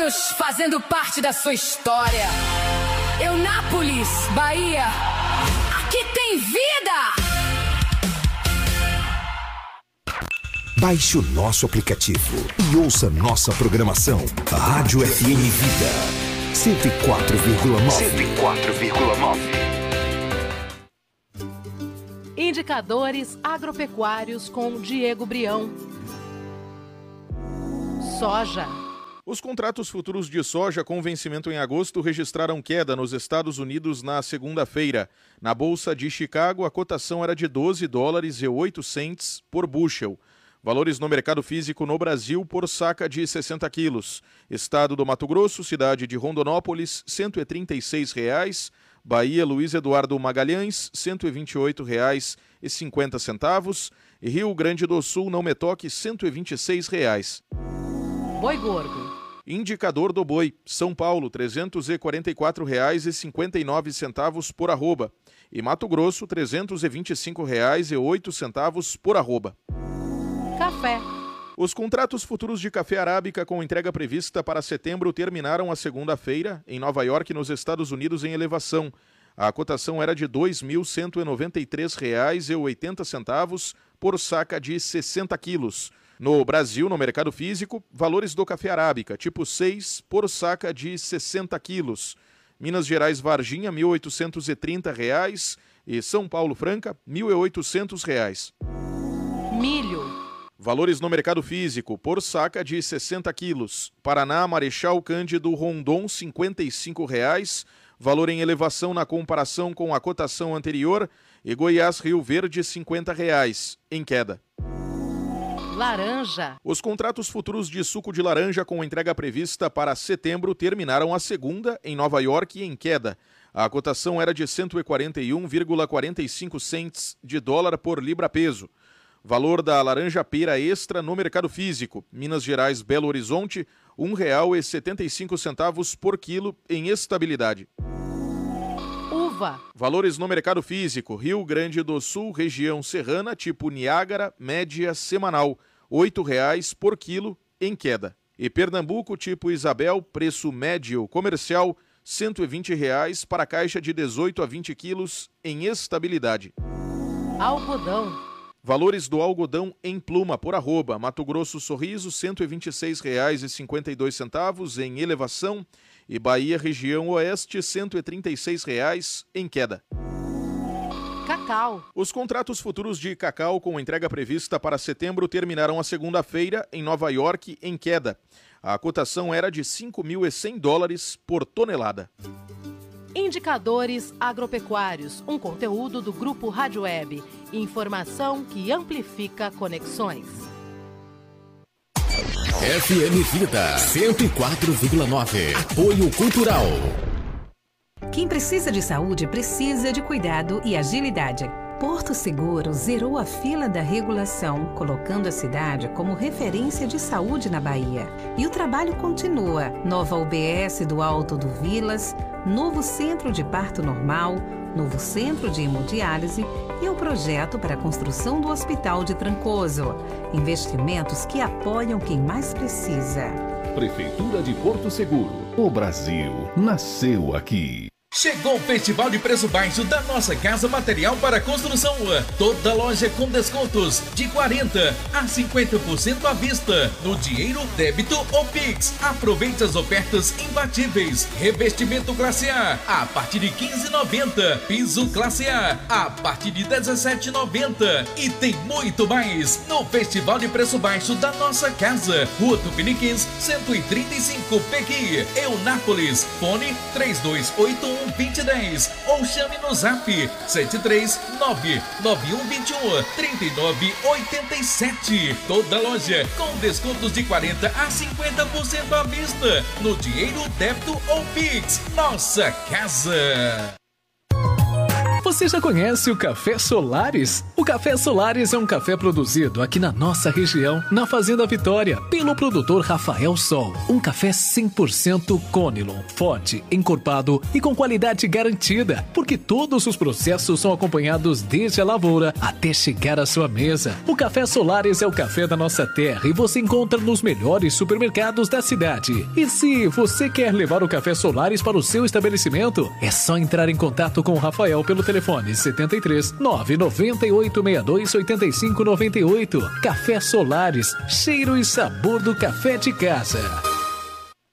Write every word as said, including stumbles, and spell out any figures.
anos fazendo parte da sua história. Eunápolis, Bahia, aqui tem vida! Baixe o nosso aplicativo e ouça nossa programação. Rádio F M Vida, cento e quatro vírgula nove. cento e quatro vírgula nove. Indicadores agropecuários com Diego Brião. Soja. Os contratos futuros de soja com vencimento em agosto registraram queda nos Estados Unidos na segunda-feira. Na Bolsa de Chicago, a cotação era de doze dólares e oito centes por bushel. Valores no mercado físico no Brasil por saca de sessenta quilos. Estado do Mato Grosso, cidade de Rondonópolis, cento e trinta e seis reais. Bahia, Luiz Eduardo Magalhães, cento e vinte e oito reais e cinquenta centavos. E Rio Grande do Sul, Não Me Toque, cento e vinte e seis reais. Boi gordo. Indicador do boi, São Paulo, trezentos e quarenta e quatro reais e cinquenta e nove centavos por arroba. E Mato Grosso, trezentos e vinte e cinco reais e oito centavos por arroba. Café. Os contratos futuros de café arábica com entrega prevista para setembro terminaram a segunda-feira em Nova York, nos Estados Unidos, em elevação. A cotação era de dois mil cento e noventa e três reais e oitenta centavos por saca de sessenta quilos. No Brasil, no mercado físico, valores do café arábica, tipo seis, por saca de sessenta quilos. Minas Gerais Varginha, mil oitocentos e trinta reais e São Paulo Franca, mil e oitocentos reais. Milho. Valores no mercado físico, por saca de sessenta quilos. Paraná, Marechal Cândido Rondon, cinquenta e cinco reais, valor em elevação na comparação com a cotação anterior. E Goiás, Rio Verde, cinquenta reais, em queda. Laranja. Os contratos futuros de suco de laranja com entrega prevista para setembro terminaram a segunda em Nova York em queda. A cotação era de cento e quarenta e um vírgula quarenta e cinco centes de dólar por libra-peso. Valor da laranja pera extra no mercado físico, Minas Gerais, Belo Horizonte, um real e setenta e cinco centavos por quilo em estabilidade. Uva. Valores no mercado físico, Rio Grande do Sul, região serrana, tipo Niágara, média semanal, oito reais por quilo em queda. E Pernambuco, tipo Isabel, preço médio comercial, cento e vinte reais para caixa de dezoito a vinte quilos em estabilidade. Algodão. Valores do algodão em pluma por arroba, Mato Grosso Sorriso, cento e vinte e seis reais e cinquenta e dois centavos em elevação. E Bahia, região oeste, cento e trinta e seis reais em queda. Cacau. Os contratos futuros de cacau com entrega prevista para setembro terminaram a segunda-feira em Nova York em queda. A cotação era de cinco mil e cem dólares por tonelada. Indicadores agropecuários, um conteúdo do Grupo Rádio Web. Informação que amplifica conexões. F M Vida, cento e quatro vírgula nove. Apoio Cultural. Quem precisa de saúde precisa de cuidado e agilidade. Porto Seguro zerou a fila da regulação, colocando a cidade como referência de saúde na Bahia. E o trabalho continua. Nova U B S do Alto do Vilas, novo centro de parto normal, novo centro de hemodiálise e o projeto para a construção do Hospital de Trancoso. Investimentos que apoiam quem mais precisa. Prefeitura de Porto Seguro. O Brasil nasceu aqui. Chegou o Festival de Preço Baixo da Nossa Casa Material para Construção. Toda loja com descontos de quarenta a cinquenta por cento à vista, no dinheiro, débito ou Pix. Aproveite as ofertas imbatíveis. Revestimento classe A a partir de quinze reais e noventa centavos. Piso classe A a partir de dezessete reais e noventa centavos. E tem muito mais no Festival de Preço Baixo da Nossa Casa. Rua Tupiniquins, cento e trinta e cinco, Pequi, Eunápolis. Fone três dois oito um, vinte dez ou chame no zap sete três nove nove um dois um, três nove oito sete. Toda loja com descontos de quarenta a cinquenta por cento à vista, no dinheiro, débito ou Pix. Nossa Casa. Você já conhece o Café Solares? O Café Solares é um café produzido aqui na nossa região, na Fazenda Vitória, pelo produtor Rafael Sol. Um café cem por cento Conilon, forte, encorpado e com qualidade garantida, porque todos os processos são acompanhados desde a lavoura até chegar à sua mesa. O Café Solares é o café da nossa terra e você encontra nos melhores supermercados da cidade. E se você quer levar o Café Solares para o seu estabelecimento, é só entrar em contato com o Rafael pelo telefone setenta e três, nove nove oito, seis dois, oito cinco nove oito. Café Solares, cheiro e sabor do café de casa.